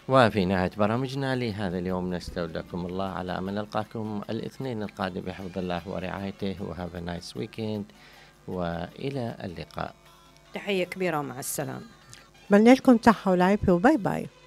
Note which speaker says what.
Speaker 1: وفي نهاية برامجنا لهذا اليوم نستودعكم الله على أمل نلقاكم الاثنين القادم بحفظ الله ورعايته. وهاف نايس ويكند وإلى اللقاء.
Speaker 2: تحية كبيرة ومع السلامة.
Speaker 3: بلنلكم صحة والعافية وباي باي.